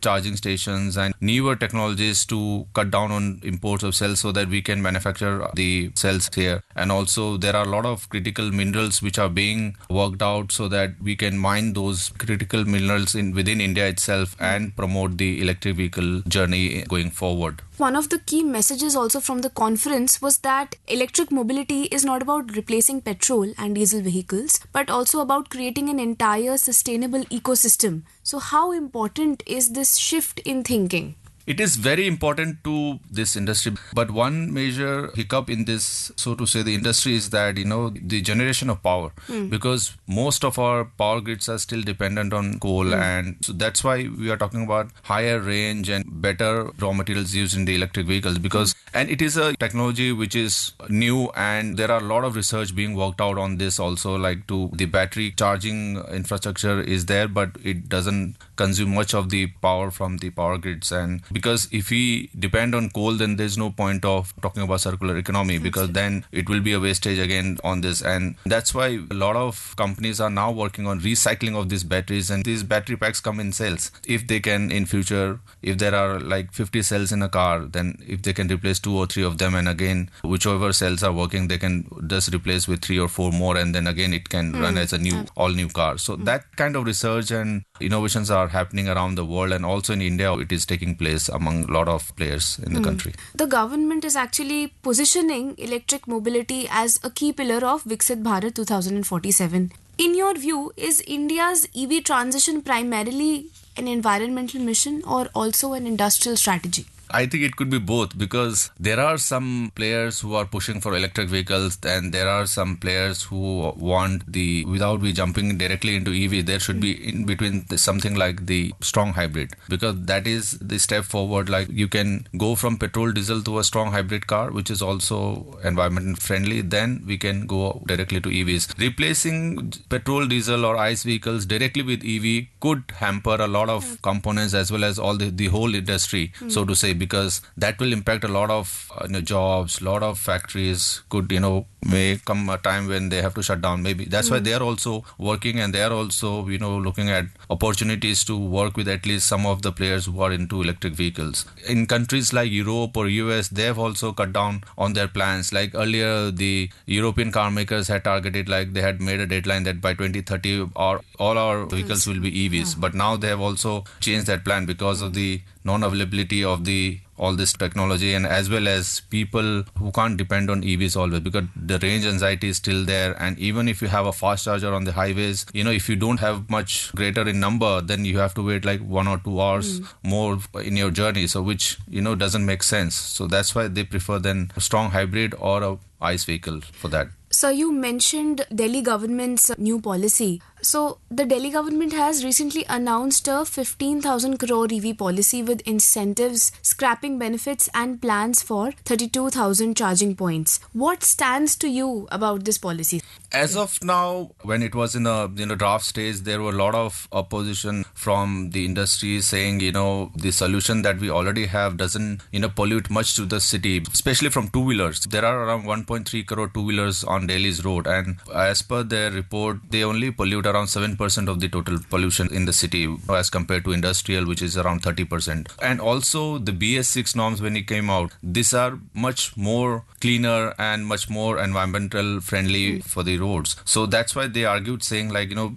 charging stations and newer technologies to cut down on imports of cells so that we can manufacture the cells here. And also there are a lot of critical minerals which are being worked out so that we can mine those critical minerals within India itself and promote the electric vehicle journey going forward. One of the key messages also from the conference was that electric mobility is not about replacing petrol and diesel vehicles, but also about creating an entire sustainable ecosystem. So how important is this shift in thinking? It is very important to this industry, but one major hiccup in this, so to say, the industry is that, the generation of power, because most of our power grids are still dependent on coal, and so that's why we are talking about higher range and better raw materials used in the electric vehicles, because, and it is a technology which is new, and there are a lot of research being worked out on this also, like the battery charging infrastructure is there, but it doesn't consume much of the power from the power grids. And because if we depend on coal, then there's no point of talking about circular economy, because then it will be a wastage again on this. And that's why a lot of companies are now working on recycling of these batteries, and these battery packs come in cells. If they can in future, if there are like 50 cells in a car, then if they can replace 2 or 3 of them, and again whichever cells are working, they can just replace with 3 or 4 more, and then again it can run as a new all new car. So that kind of research and innovations are happening around the world, and also in India it is taking place among a lot of players in the country. The government is actually positioning electric mobility as a key pillar of Viksit Bharat 2047. In your view, is India's EV transition primarily an environmental mission or also an industrial strategy? I think it could be both, because there are some players who are pushing for electric vehicles, and there are some players who want without we jumping directly into EV, there should be in between something like the strong hybrid, because that is the step forward. Like you can go from petrol diesel to a strong hybrid car, which is also environment friendly, then we can go directly to EVs. Replacing petrol, diesel or ICE vehicles directly with EV could hamper a lot of components as well as all the whole industry, so to say, because that will impact a lot of jobs, a lot of factories could, may come a time when they have to shut down. Maybe that's why they are also working, and they are also, looking at opportunities to work with at least some of the players who are into electric vehicles. In countries like Europe or US, they have also cut down on their plans. Like earlier, the European car makers had targeted, like they had made a deadline that by 2030 all our vehicles will be EVs. But now they have also changed that plan because of the non-availability of all this technology, and as well as people who can't depend on EVs always, because the range anxiety is still there. And even if you have a fast charger on the highways, if you don't have much greater in number, then you have to wait like 1 or 2 hours more in your journey, so which doesn't make sense. So that's why they prefer then a strong hybrid or a ICE vehicle for that. So you mentioned Delhi government's new policy. So the Delhi government has recently announced a 15,000 crore EV policy with incentives, scrapping benefits and plans for 32,000 charging points. What stands to you about this policy? As of now, when it was in a draft stage, there were a lot of opposition from the industry saying, the solution that we already have doesn't pollute much to the city, especially from two-wheelers. There are around 1.3 crore two-wheelers on Delhi's road, and as per their report, they only pollute around 7% of the total pollution in the city as compared to industrial, which is around 30%. And also the BS6 norms, when it came out, these are much more cleaner and much more environmental friendly for the roads. So that's why they argued saying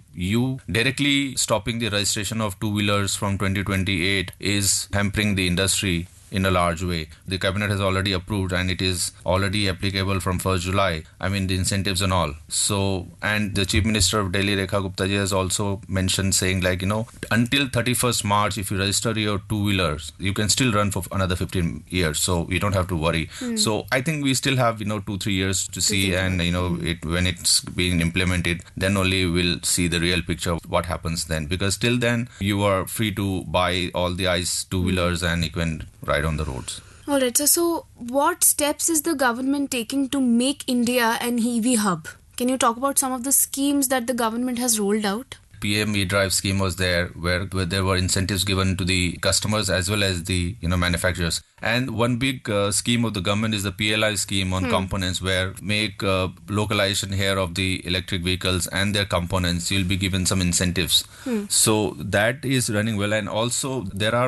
you directly stopping the registration of two-wheelers from 2028 is hampering the industry in a large way. The cabinet has already approved, and it is already applicable from 1st July. I mean, the incentives and all. So, and the Chief Minister of Delhi, Rekha Gupta ji, has also mentioned saying until 31st March, if you register your two-wheelers, you can still run for another 15 years. So you don't have to worry. So I think we still have 2-3 years to see, and when it's being implemented, then only we'll see the real picture of what happens then. Because till then, you are free to buy all the ICE two-wheelers and you can ride on the roads. Alright, so what steps is the government taking to make India an EV hub? Can you talk about some of the schemes that the government has rolled out? PM E-Drive scheme was there, where there were incentives given to the customers as well as the manufacturers. And one big scheme of the government is the PLI scheme on components, where make localization here of the electric vehicles and their components. You'll be given some incentives. So that is running well. And also there are